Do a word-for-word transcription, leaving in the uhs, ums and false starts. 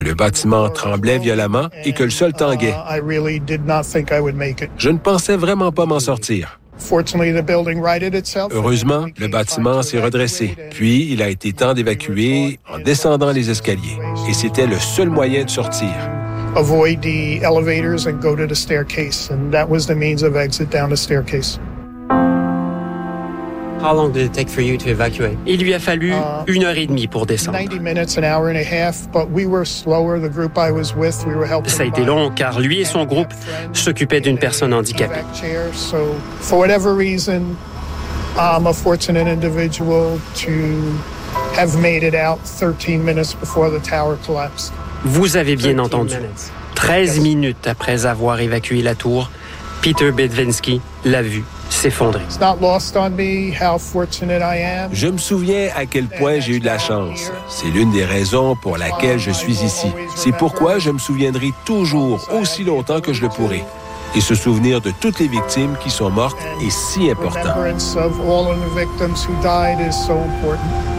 le bâtiment tremblait violemment et que le sol tanguait. Je ne pensais vraiment pas m'en sortir. Heureusement, le bâtiment s'est redressé, puis il a été temps d'évacuer en descendant les escaliers. Et c'était le seul moyen de sortir. Avoid the elevators and go to the staircase, and that was the means of exit down the staircase. How long did it take for you to evacuate? Il lui a fallu Uh, une heure et demie pour descendre. ninety minutes, an hour and a half, but we were slower. The group I was with, we were helping. Ça a été long car lui et son groupe s'occupaient d'une personne handicapée. So, for whatever reason, I'm a fortunate individual to have made it out thirteen minutes before the tower collapsed. Vous avez bien entendu. treize minutes après avoir évacué la tour, Peter Bedvinsky l'a vu s'effondrer. It's not lost on me how fortunate I am. Je me souviens à quel point j'ai eu de la chance. C'est l'une des raisons pour laquelle je suis ici. C'est pourquoi je me souviendrai toujours aussi longtemps que je le pourrai. Et ce souvenir de toutes les victimes qui sont mortes est si important. Remembrance of all of the victims who died is so important.